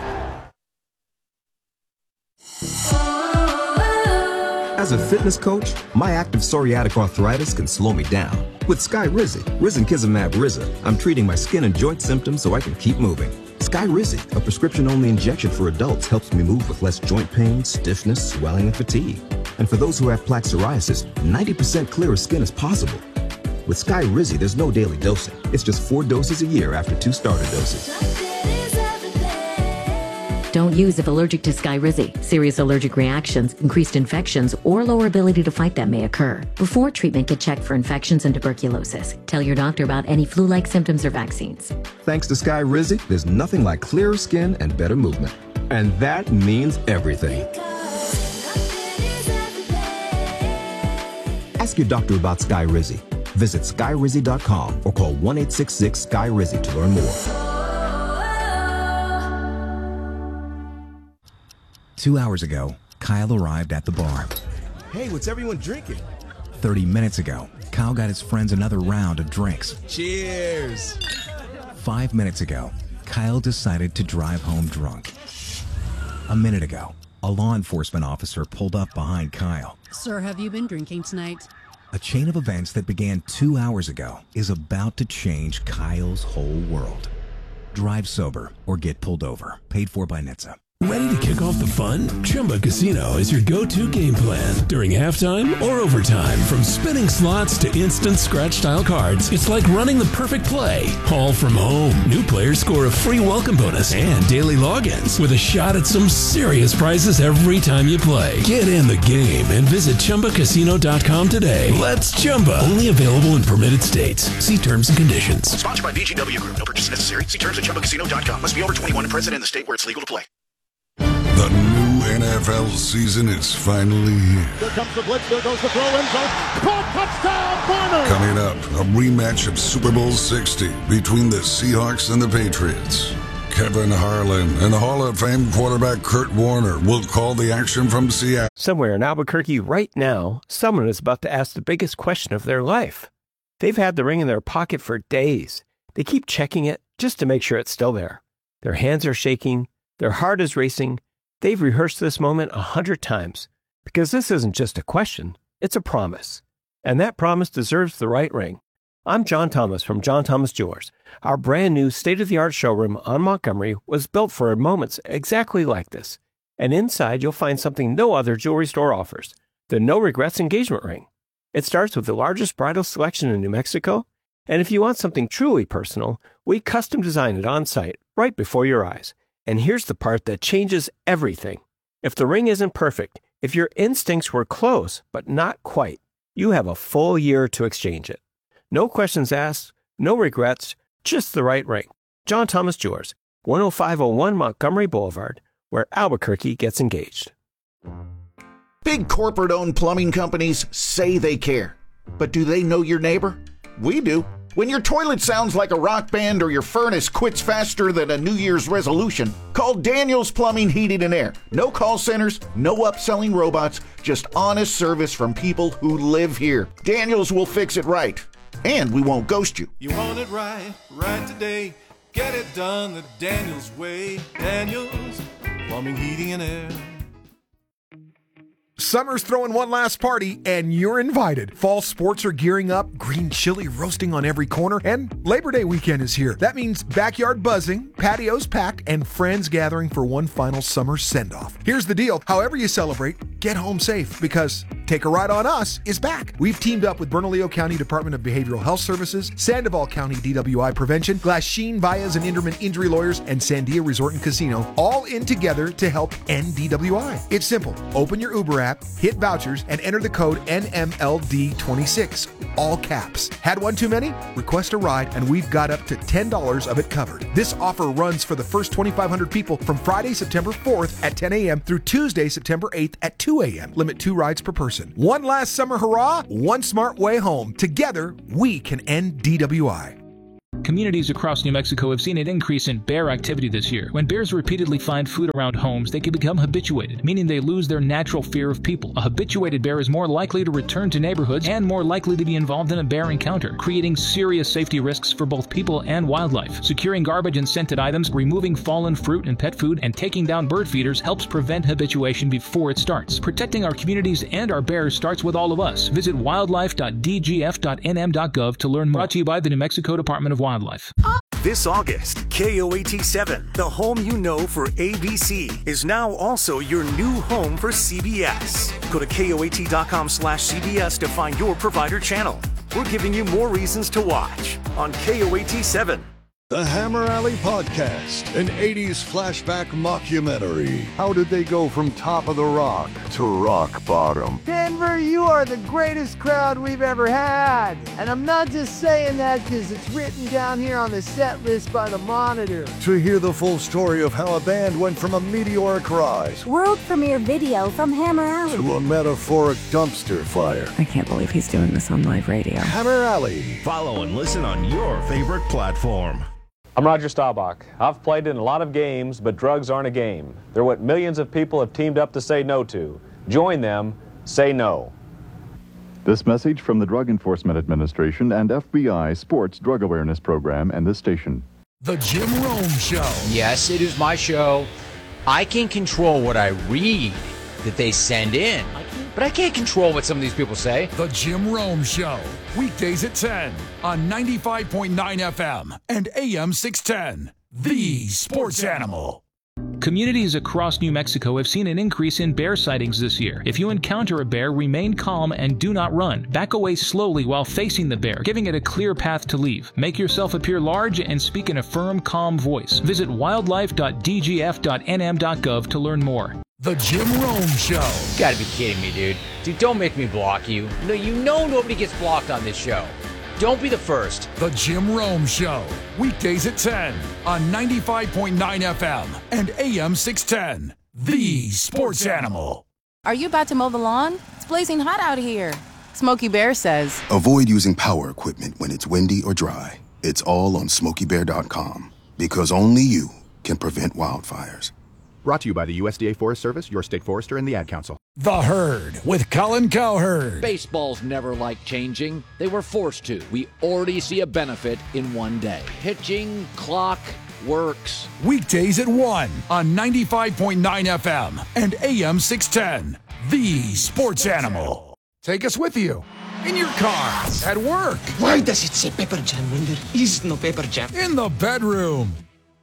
As a fitness coach, my active psoriatic arthritis can slow me down. With Skyrizi, risankizumab Riza, I'm treating my skin and joint symptoms so I can keep moving. Skyrizi, a prescription-only injection for adults, helps me move with less joint pain, stiffness, swelling, and fatigue. And for those who have plaque psoriasis, ninety percent clearer skin is possible. With Skyrizi, there's no daily dosing. It's just four doses a year after two starter doses. Don't use if allergic to Skyrizi. Serious allergic reactions, increased infections, or lower ability to fight them may occur. Before treatment, get checked for infections and tuberculosis. Tell your doctor about any flu-like symptoms or vaccines. Thanks to Skyrizi, there's nothing like clearer skin and better movement. And that means everything. Ask your doctor about Skyrizi. Visit skyrizi dot com or call one eight six six Sky Rizi to learn more. Two hours ago, Kyle arrived at the bar. Hey, what's everyone drinking? Thirty minutes ago, Kyle got his friends another round of drinks. Cheers! Five minutes ago, Kyle decided to drive home drunk. A minute ago, a law enforcement officer pulled up behind Kyle. Sir, have you been drinking tonight? A chain of events that began two hours ago is about to change Kyle's whole world. Drive sober or get pulled over. Paid for by N H T S A. Ready to kick off the fun? Chumba Casino is your go-to game plan. During halftime or overtime, from spinning slots to instant scratch-style cards, it's like running the perfect play, all from home. New players score a free welcome bonus and daily logins with a shot at some serious prizes every time you play. Get in the game and visit Chumba Casino dot com today. Let's Chumba. Only available in permitted states. See terms and conditions. Sponsored by V G W Group. No purchase necessary. See terms at Chumba Casino dot com. Must be over twenty-one and present in the state where it's legal to play. The new N F L season is finally here. Here comes the blitz. There goes the throw in zone. Caught, touchdown, corner. Coming up, a rematch of Super Bowl sixty between the Seahawks and the Patriots. Kevin Harlan and Hall of Fame quarterback Kurt Warner will call the action from Seattle. Somewhere in Albuquerque right now, someone is about to ask the biggest question of their life. They've had the ring in their pocket for days. They keep checking it just to make sure it's still there. Their hands are shaking. Their heart is racing. They've rehearsed this moment a hundred times because this isn't just a question, it's a promise. And that promise deserves the right ring. I'm John Thomas from John Thomas Jewelers. Our brand new state-of-the-art showroom on Montgomery was built for moments exactly like this. And inside you'll find something no other jewelry store offers, the No Regrets engagement ring. It starts with the largest bridal selection in New Mexico. And if you want something truly personal, we custom design it on site right before your eyes. And here's the part that changes everything. If the ring isn't perfect, if your instincts were close but not quite, you have a full year to exchange it. No questions asked, no regrets, just the right ring. John Thomas Jewelers, one oh five oh one Montgomery Boulevard, where Albuquerque gets engaged. Big corporate-owned plumbing companies say they care. But do they know your neighbor? We do. When your toilet sounds like a rock band or your furnace quits faster than a New Year's resolution, call Daniels Plumbing, Heating and Air. No call centers, no upselling robots, just honest service from people who live here. Daniels will fix it right. And we won't ghost you. You want it right, right today. Get it done the Daniels way. Daniels Plumbing, Heating and Air. Summer's throwing one last party, and you're invited. Fall sports are gearing up, green chili roasting on every corner, and Labor Day weekend is here. That means backyard buzzing, patios packed, and friends gathering for one final summer send-off. Here's the deal. However you celebrate, get home safe, because Take a Ride on Us is back. We've teamed up with Bernalillo County Department of Behavioral Health Services, Sandoval County D W I Prevention, Glasheen, Baez, and Inderman Injury Lawyers, and Sandia Resort and Casino, all in together to help end D W I. It's simple. Open your Uber app, hit vouchers, and enter the code N M L D twenty-six, all caps. Had one too many? Request a ride, and we've got up to ten dollars of it covered. This offer runs for the first twenty-five hundred people from Friday, September fourth at ten a.m. through Tuesday, September eighth at two a.m. Limit two rides per person. One last summer hurrah, one smart way home. Together, we can end D W I. Communities across New Mexico have seen an increase in bear activity this year. When bears repeatedly find food around homes, they can become habituated, meaning they lose their natural fear of people. A habituated bear is more likely to return to neighborhoods and more likely to be involved in a bear encounter, creating serious safety risks for both people and wildlife. Securing garbage and scented items, removing fallen fruit and pet food, and taking down bird feeders helps prevent habituation before it starts. Protecting our communities and our bears starts with all of us. Visit wildlife dot d g f dot n m dot gov to learn more. Brought to you by the New Mexico Department of Wildlife. This August, K O A T seven, the home you know for A B C, is now also your new home for C B S. Go to K O A T dot com slash C B S to find your provider channel. We're giving you more reasons to watch on K O A T seven. The Hammer Alley Podcast, an eighties flashback mockumentary. How did they go from top of the rock to rock bottom? Denver, you are the greatest crowd we've ever had. And I'm not just saying that because it's written down here on the set list by the Monitor. To hear the full story of how a band went from a meteoric rise, world premiere video from Hammer Alley, to a metaphoric dumpster fire. I can't believe he's doing this on live radio. Hammer Alley. Follow and listen on your favorite platform. I'm Roger Staubach. I've played in a lot of games, but drugs aren't a game. They're what millions of people have teamed up to say no to. Join them. Say no. This message from the Drug Enforcement Administration and F B I Sports Drug Awareness Program and this station. The Jim Rome Show. Yes, it is my show. I can control what I read that they send in, but I can't control what some of these people say. The Jim Rome Show. Weekdays at ten on ninety-five point nine F M and A M six ten. The Sports Animal. Communities across New Mexico have seen an increase in bear sightings this year. If you encounter a bear, remain calm and do not run. Back away slowly while facing the bear, giving it a clear path to leave. Make yourself appear large and speak in a firm, calm voice. Visit wildlife dot d g f dot n m dot gov to learn more. The Jim Rome Show. You gotta be kidding me, dude. Dude, don't make me block you. No, you know nobody gets blocked on this show. Don't be the first. The Jim Rome Show. Weekdays at ten on ninety-five point nine F M and A M six ten. The Sports Animal. Are you about to mow the lawn? It's blazing hot out here. Smokey Bear says, avoid using power equipment when it's windy or dry. It's all on smokey bear dot com because only you can prevent wildfires. Brought to you by the U S D A Forest Service, your state forester, and the Ad Council. The Herd with Colin Cowherd. Baseballs never liked changing. They were forced to. We already see a benefit in one day. Pitching clock works. Weekdays at one on ninety-five point nine F M and A M six ten. The Sports Animal. Take us with you. In your car, at work. Why does it say pepper jam when there is no pepper jam? In the bedroom.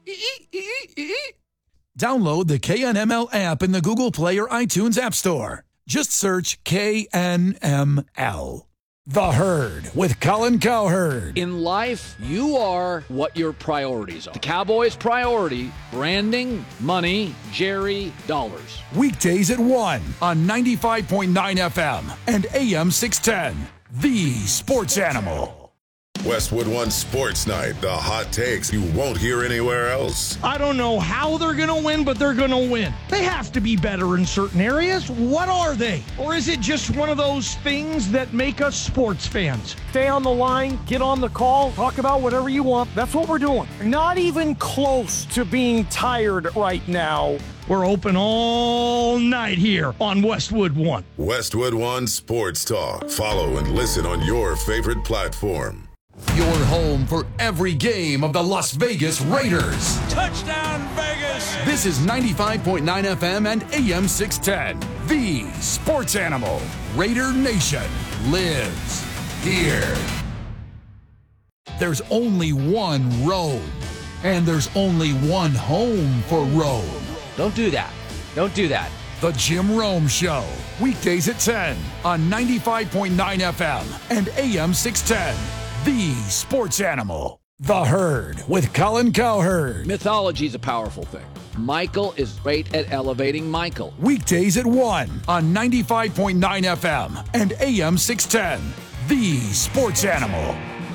Download the K N M L app in the Google Play or iTunes App Store. Just search K N M L. The Herd with Colin Cowherd. In life, you are what your priorities are. The Cowboys' priority, branding, money, Jerry, dollars. Weekdays at one on ninety-five point nine F M and A M six ten. The Sports Animal. Westwood One Sports Night, the hot takes you won't hear anywhere else. I don't know how they're going to win, but they're going to win. They have to be better in certain areas. What are they? Or is it just one of those things that make us sports fans? Stay on the line, get on the call, talk about whatever you want. That's what we're doing. Not even close to being tired right now. We're open all night here on Westwood One. Westwood One Sports Talk. Follow and listen on your favorite platform. Your home for every game of the Las Vegas Raiders. Touchdown, Vegas! This is ninety-five point nine F M and A M six ten. The Sports Animal. Raider Nation lives here. There's only one road, and there's only one home for road. Don't do that. Don't do that. The Jim Rome Show. Weekdays at ten on ninety-five point nine F M and A M six ten. The Sports Animal. The Herd with Colin Cowherd. Mythology is a powerful thing. Michael is great at elevating Michael. Weekdays at one on ninety-five point nine F M and A M six ten. The Sports Animal.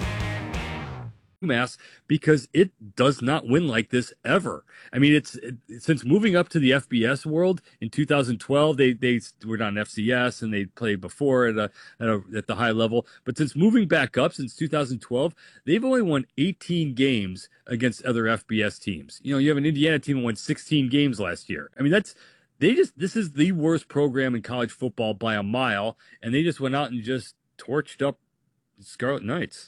Mass because it does not win like this ever. I mean, it's it, since moving up to the F B S world in two thousand twelve, they they were on F C S and they played before at a, at a at the high level. But since moving back up since two thousand twelve, they've only won eighteen games against other F B S teams. You know, you have an Indiana team that won sixteen games last year. I mean, that's they just this is the worst program in college football by a mile, and they just went out and just torched up Scarlet Knights.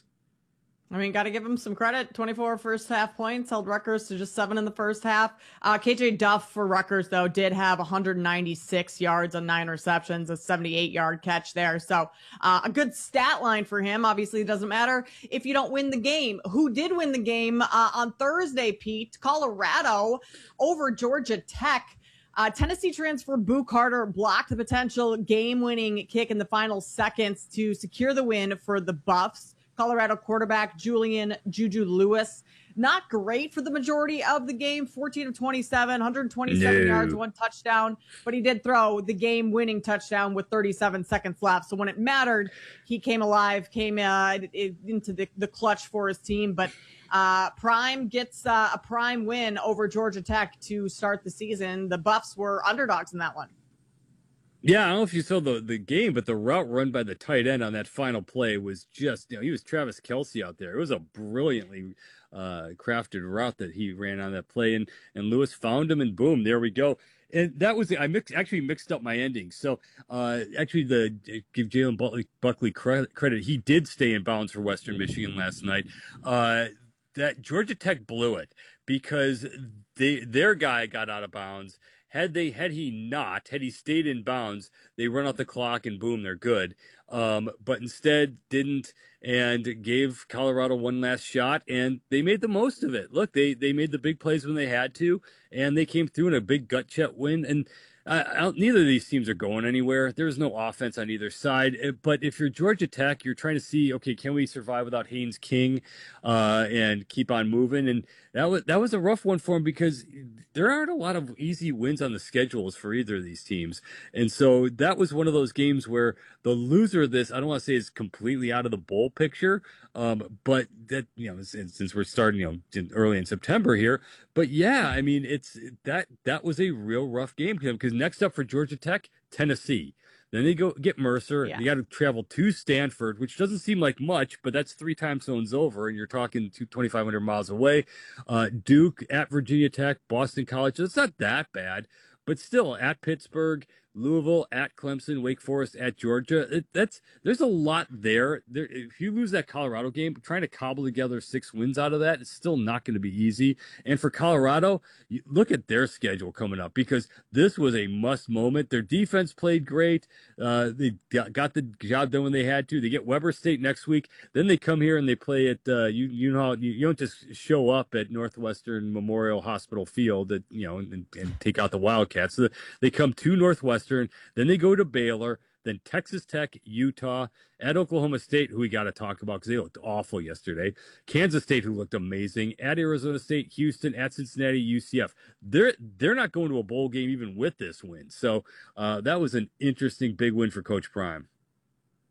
I mean, got to give him some credit. twenty-four first half points, held Rutgers to just seven in the first half. Uh, K J Duff for Rutgers, though, did have one hundred ninety-six yards on nine receptions, a seventy-eight yard catch there. So uh, a good stat line for him. Obviously, it doesn't matter if you don't win the game. Who did win the game uh, on Thursday, Pete? Colorado over Georgia Tech. Uh, Tennessee transfer Boo Carter blocked the potential game-winning kick in the final seconds to secure the win for the Buffs. Colorado quarterback Julian Juju Lewis, not great for the majority of the game, fourteen of twenty-seven, one hundred twenty-seven no. yards, one touchdown, but he did throw the game-winning touchdown with thirty-seven seconds left. So when it mattered, he came alive, came uh, into the, the clutch for his team. But uh, Prime gets uh, a prime win over Georgia Tech to start the season. The Buffs were underdogs in that one. Yeah, I don't know if you saw the, the game, but the route run by the tight end on that final play was just, you know, he was Travis Kelce out there. It was a brilliantly uh, crafted route that he ran on that play, and, and Lewis found him, and boom, there we go. And that was, I mix, actually mixed up my ending. So uh, actually, the give Jalen Buckley, Buckley credit, he did stay in bounds for Western Michigan last night. Uh, that Georgia Tech blew it because they their guy got out of bounds. Had they, had he not, had he stayed in bounds, they run out the clock and boom, they're good. Um, but instead didn't and gave Colorado one last shot, and they made the most of it. Look, they they made the big plays when they had to, and they came through in a big gut check win. And uh, I don't, neither of these teams are going anywhere. There's no offense on either side. But if you're Georgia Tech, you're trying to see, okay, can we survive without Haynes King uh, and keep on moving? And that was that was a rough one for them because there aren't a lot of easy wins on the schedules for either of these teams. And so that was one of those games where the loser of this, I don't want to say is completely out of the bowl picture, um, but that, you know, since, since we're starting, you know, early in September here, but yeah, I mean, it's that, that was a real rough game for them because next up for Georgia Tech, Tennessee. Then they go get Mercer. Yeah. You got to travel to Stanford, which doesn't seem like much, but that's three time zones over, and you're talking twenty-five hundred miles away. Uh, Duke, at Virginia Tech, Boston College. It's not that bad, but still at Pittsburgh, Louisville, at Clemson, Wake Forest, at Georgia. It, that's there's a lot there. There, if you lose that Colorado game, trying to cobble together six wins out of that, it's still not going to be easy. And for Colorado, you look at their schedule coming up because this was a must moment. Their defense played great. Uh, they got, got the job done when they had to. They get Weber State next week. Then they come here and they play at uh, you. You know, you, you don't just show up at Northwestern Memorial Hospital Field, at, you know, and, and take out the Wildcats. So they come to Northwestern. Then they go to Baylor, then Texas Tech, Utah, at Oklahoma State, who we got to talk about because they looked awful yesterday. Kansas State, who looked amazing, at Arizona State, Houston, at Cincinnati, U C F. They're they're not going to a bowl game even with this win. So uh, that was an interesting big win for Coach Prime.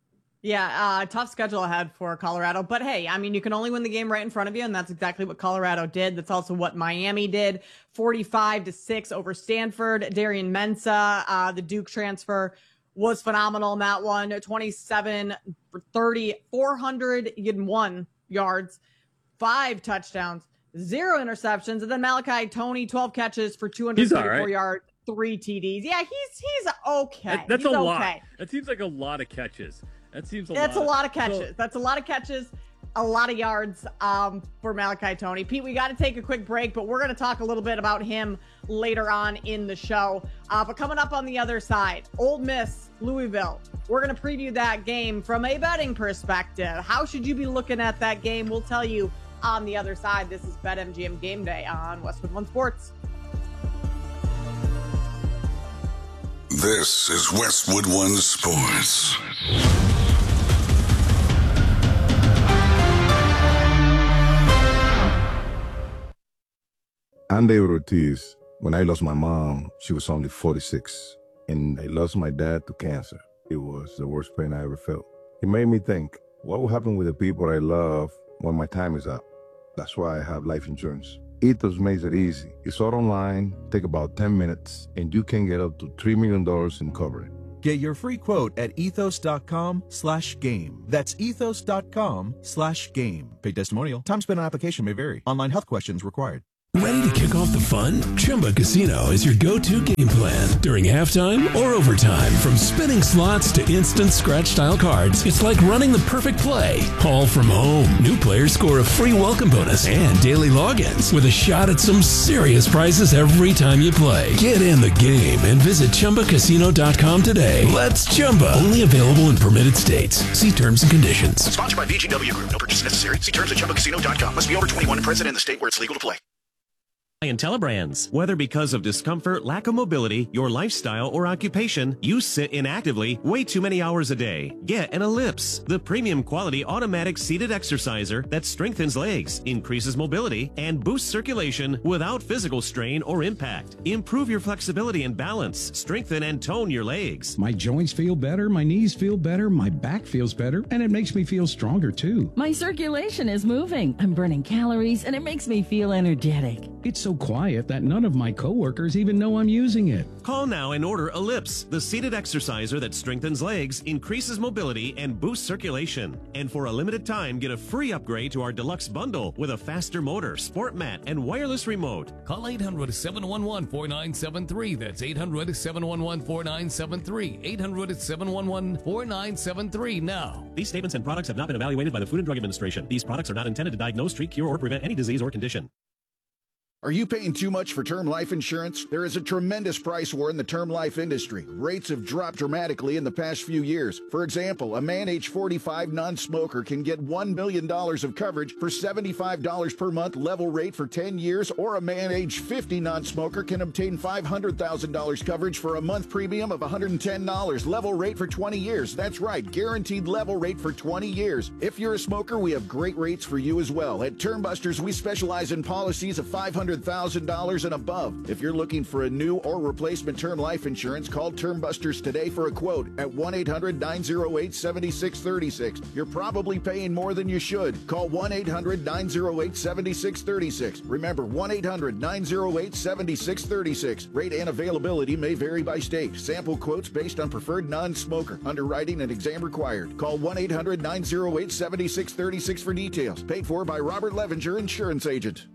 Yeah, uh, tough schedule ahead for Colorado. But hey, I mean, you can only win the game right in front of you, and that's exactly what Colorado did. That's also what Miami did. forty-five to six over Stanford. Darian Mensah, uh, the Duke transfer, was phenomenal in that one. twenty-seven for thirty, four hundred one yards, five touchdowns, zero interceptions. And then Malachi Toney, twelve catches for two hundred thirty-four right. yards, three T Ds. Yeah, he's he's okay. That, that's he's a okay. lot. That seems like a lot of catches. That seems a That's lot. a lot of catches. So, That's a lot of catches, a lot of yards um, for Malachi Toney. Pete, we got to take a quick break, but we're going to talk a little bit about him later on in the show. Uh, but coming up on the other side, Ole Miss, Louisville. We're going to preview that game from a betting perspective. How should you be looking at that game? We'll tell you on the other side. This is BetMGM Game Day on Westwood One Sports. This is Westwood One Sports. I'm David Ortiz. When I lost my mom, she was only forty-six, and I lost my dad to cancer. It was the worst pain I ever felt. It made me think, what will happen with the people I love when my time is up? That's why I have life insurance. Ethos makes it easy. It's all online, take about ten minutes, and you can get up to three million dollars in coverage. Get your free quote at ethos.com slash game. That's ethos.com slash game. Paid testimonial. Time spent on application may vary. Online health questions required. Ready to kick off the fun? Chumba Casino is your go-to game plan. During halftime or overtime, from spinning slots to instant scratch-style cards, it's like running the perfect play, all from home. New players score a free welcome bonus and daily logins with a shot at some serious prizes every time you play. Get in the game and visit Chumba Casino dot com today. Let's Chumba. Only available in permitted states. See terms and conditions. Sponsored by V G W Group. No purchase necessary. See terms at Chumba Casino dot com. Must be over twenty-one and present in the state where it's legal to play. IntelliBrands. Whether because of discomfort, lack of mobility, your lifestyle, or occupation, you sit inactively way too many hours a day. Get an Ellipse, the premium quality automatic seated exerciser that strengthens legs, increases mobility, and boosts circulation without physical strain or impact. Improve your flexibility and balance, strengthen and tone your legs. My joints feel better, my knees feel better, my back feels better, and it makes me feel stronger too. My circulation is moving. I'm burning calories, and it makes me feel energetic. It's so quiet that none of my coworkers even know I'm using it. Call now and order Ellipse, the seated exerciser that strengthens legs, increases mobility, and boosts circulation. And for a limited time, get a free upgrade to our deluxe bundle with a faster motor, sport mat, and wireless remote. Call eight hundred, seven one one, four nine seven three. That's eight hundred, seven one one, four nine seven three. eight hundred, seven one one, four nine seven three now. These statements and products have not been evaluated by the Food and Drug Administration. These products are not intended to diagnose, treat, cure, or prevent any disease or condition. Are you paying too much for term life insurance? There is a tremendous price war in the term life industry. Rates have dropped dramatically in the past few years. For example, a man age forty-five non-smoker can get one million dollars of coverage for seventy-five dollars per month level rate for ten years, or a man age fifty non-smoker can obtain five hundred thousand dollars coverage for a month premium of one hundred ten dollars level rate for twenty years. That's right, guaranteed level rate for twenty years. If you're a smoker, we have great rates for you as well. At Term Busters, we specialize in policies of five hundred thousand dollars and above. If you're looking for a new or replacement term life insurance, call Term Busters today for a quote at one eight hundred, nine oh eight, seven six three six. You're probably paying more than you should. Call one eight hundred, nine oh eight, seven six three six. Remember, one eight hundred, nine oh eight, seven six three six. Rate and availability may vary by state. Sample quotes based on preferred non-smoker. Underwriting and exam required. Call one eight hundred, nine oh eight, seven six three six for details. Paid for by Robert Levenger, Insurance Agent.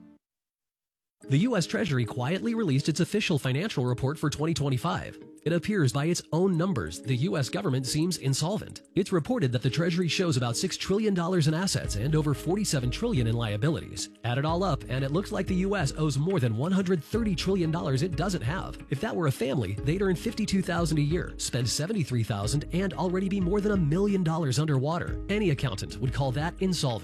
The U S Treasury quietly released its official financial report for twenty twenty-five. It appears by its own numbers, the U S government seems insolvent. It's reported that the Treasury shows about six trillion dollars in assets and over forty-seven trillion dollars in liabilities. Add it all up, and it looks like the U S owes more than one hundred thirty trillion dollars it doesn't have. If that were a family, they'd earn fifty-two thousand dollars a year, spend seventy-three thousand dollars, and already be more than a million dollars underwater. Any accountant would call that insolvent.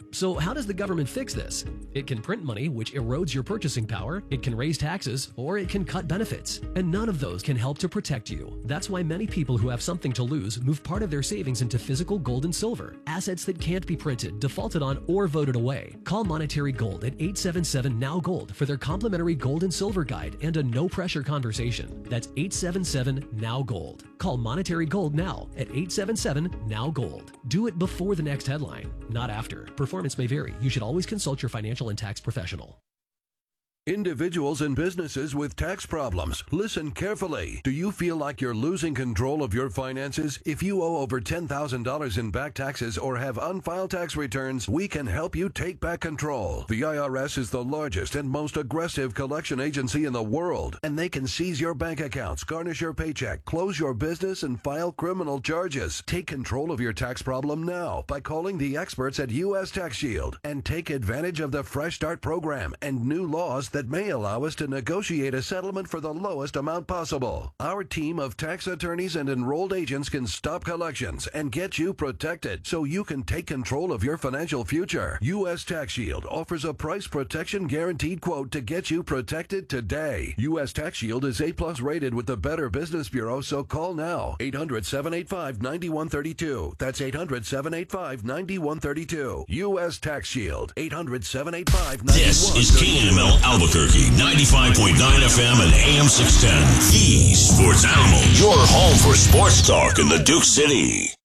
So how does the government fix this? It can print money, which erodes your purchasing power, it can raise taxes, or it can cut benefits. And none of those can help to protect you. That's why many people who have something to lose move part of their savings into physical gold and silver, assets that can't be printed, defaulted on, or voted away. Call Monetary Gold at eight seven seven, N O W Gold for their complimentary gold and silver guide and a no-pressure conversation. That's eight seven seven, N O W Gold. Call Monetary Gold now at eight seven seven, N O W Gold. Do it before the next headline, not after. Performance may vary. You should always consult your financial and tax professional. Individuals and businesses with tax problems, listen carefully. Do you feel like you're losing control of your finances? If you owe over ten thousand dollars in back taxes or have unfiled tax returns, we can help you take back control. The I R S is the largest and most aggressive collection agency in the world, and they can seize your bank accounts, garnish your paycheck, close your business, and file criminal charges. Take control of your tax problem now by calling the experts at U S Tax Shield and take advantage of the Fresh Start program and new laws that may allow us to negotiate a settlement for the lowest amount possible. Our team of tax attorneys and enrolled agents can stop collections and get you protected so you can take control of your financial future. U S Tax Shield offers a price protection guaranteed quote to get you protected today. U S Tax Shield is A plus rated with the Better Business Bureau, so call now. eight hundred, seven eight five, nine one three two. That's eight hundred, seven eight five, nine one three two. U S Tax Shield. eight hundred, seven eight five, nine one three two. This is K N M L Albuquerque, ninety-five point nine F M and A M six ten. The Sports Animal, your home for sports talk in the Duke City.